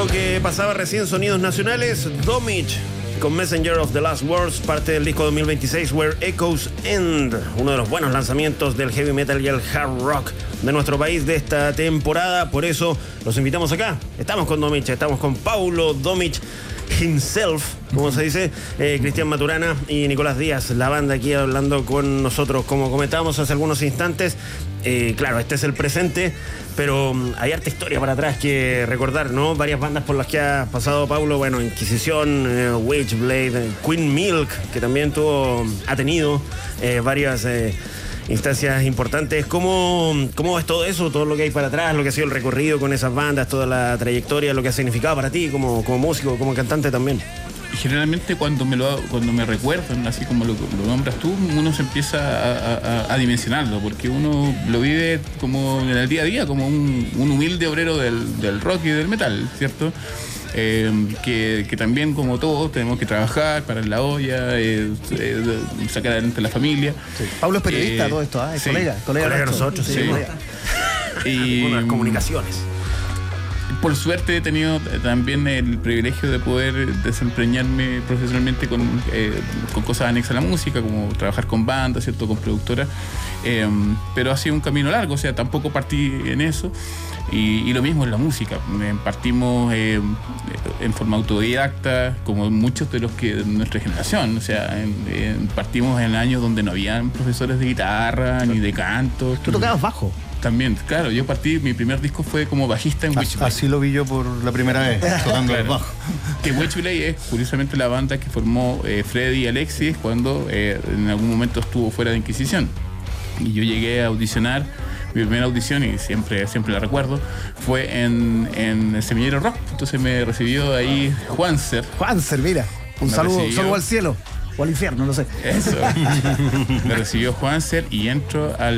Lo que pasaba recién, sonidos nacionales, Domich con Messenger of the Last Words, parte del disco 2026 Where Echoes End, uno de los buenos lanzamientos del heavy metal y el hard rock de nuestro país de esta temporada. Por eso los invitamos acá. Estamos con Domich, estamos con Paulo Domich himself, como se dice, Cristian Maturana y Nicolás Díaz, la banda aquí hablando con nosotros. Como comentábamos hace algunos instantes, claro, este es el presente, pero hay harta historia para atrás que recordar, ¿no? Varias bandas por las que ha pasado Paulo, bueno, Inquisición, Witchblade, Queen Milk, que también ha tenido varias instancias importantes. ¿Cómo ves todo eso, todo lo que hay para atrás, lo que ha sido el recorrido con esas bandas, toda la trayectoria, lo que ha significado para ti como músico, como cantante también? Generalmente cuando me recuerdan, así como lo nombras tú, uno se empieza a dimensionarlo, porque uno lo vive como en el día a día, como un humilde obrero del rock y del metal, ¿cierto? Que también, como todos, tenemos que trabajar, parar la olla, sacar adelante a la familia. Sí. Pablo es periodista, todo esto, es sí. colega de nosotros. Sí. Y las comunicaciones. Por suerte he tenido también el privilegio de poder desempeñarme profesionalmente con cosas anexas a la música, como trabajar con bandas, ¿cierto? Con productoras, pero ha sido un camino largo, o sea, tampoco partí en eso. Y lo mismo en la música, partimos en forma autodidacta, como muchos de los que de nuestra generación, o sea, partimos en años donde no habían profesores de guitarra ni de canto. ¿Tú tocabas bajo? También, claro, yo partí, mi primer disco fue como bajista en Witchblade. Así lo vi yo por la primera vez, tocando el bajo. Que Witchblade es curiosamente la banda que formó Freddy y Alexis cuando en algún momento estuvo fuera de Inquisición. Y yo llegué a audicionar. Mi primera audición, y siempre la recuerdo, fue en el Semillero Rock. Entonces me recibió ahí Juanser. Juanser, mira, un saludo al cielo o al infierno, no sé. Eso. Me recibió Juanser y entro a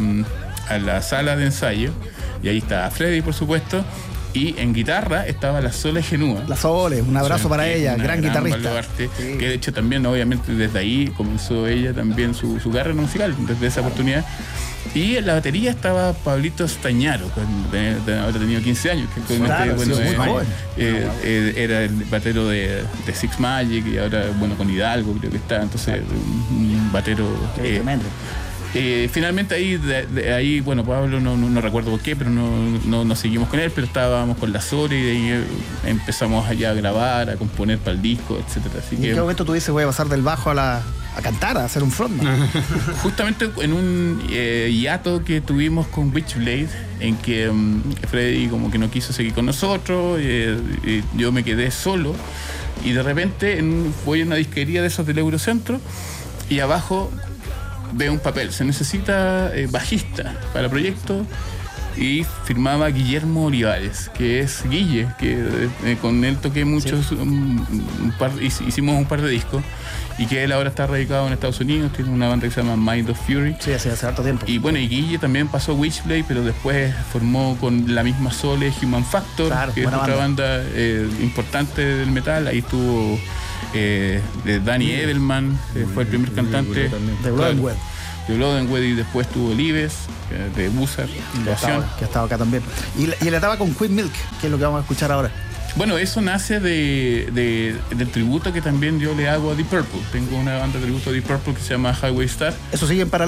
la sala de ensayo, y ahí estaba Freddy, por supuesto, y en guitarra estaba la Sole Genúa. La Sole, un abrazo para ella, gran guitarrista. Sí. Que de hecho también, obviamente, desde ahí comenzó ella también su carrera musical, desde esa oportunidad. Y en la batería estaba Pablito Stañaro, que ahora tenía 15 años, que claro, bueno, muy joven. Era el batero de Six Magic, y ahora, bueno, con Hidalgo creo que está, entonces un batero tremendo. Finalmente ahí, bueno, Pablo no recuerdo por qué, pero no seguimos con él, pero estábamos con la Sole y de ahí empezamos allá a grabar, a componer para el disco, etcétera. Así ¿En qué momento tú dices voy a pasar del bajo a cantar, a hacer un frontman? Justamente en un hiato que tuvimos con Witchblade, en que Freddy como que no quiso seguir con nosotros, yo me quedé solo, y de repente voy a una disquería de esos del Eurocentro, y abajo veo un papel, se necesita bajista para el proyecto, y firmaba Guillermo Olivares, que es Guille, que con él toqué muchos, sí. Hicimos un par de discos, y que él ahora está radicado en Estados Unidos, tiene una banda que se llama Mind of Fury. Sí, hace harto tiempo. Y bueno, y Guille también pasó Witchblade, pero después formó con la misma Sole Human Factor, claro, que es otra banda importante del metal. Ahí estuvo Danny Edelman, fue el primer cantante de Blood de Blood and Wed, y después tuvo Libes de Buzzard, que ha estado acá también. Y la etapa con Queen Milk, que es lo que vamos a escuchar ahora. Bueno, eso nace del tributo que también yo le hago a Deep Purple. Tengo una banda de tributo a Deep Purple que se llama Highway Star. Eso sigue en paralelo.